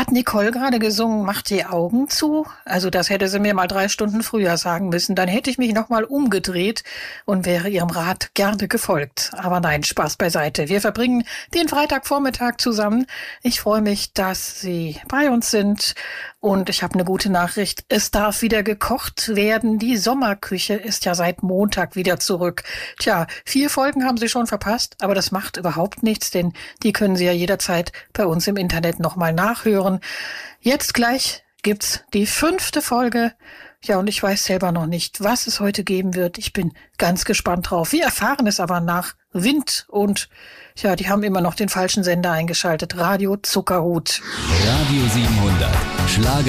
hat Nicole gerade gesungen, mach die Augen zu. Also das hätte sie mir mal 3 Stunden früher sagen müssen. Dann hätte ich mich nochmal umgedreht und wäre ihrem Rat gerne gefolgt. Aber nein, Spaß beiseite. Wir verbringen den Freitagvormittag zusammen. Ich freue mich, dass Sie bei uns sind. Und ich habe eine gute Nachricht. Es darf wieder gekocht werden. Die Sommerküche ist ja seit Montag wieder zurück. Tja, 4 Folgen haben Sie schon verpasst, aber das macht überhaupt nichts, denn die können Sie ja jederzeit bei uns im Internet nochmal nachhören. Jetzt gleich gibt's die 5. Folge. Ja, und ich weiß selber noch nicht, was es heute geben wird. Ich bin ganz gespannt drauf. Wir erfahren es aber nach Wind und ja, die haben immer noch den falschen Sender eingeschaltet. Radio Zuckerhut. Radio 700. Schlager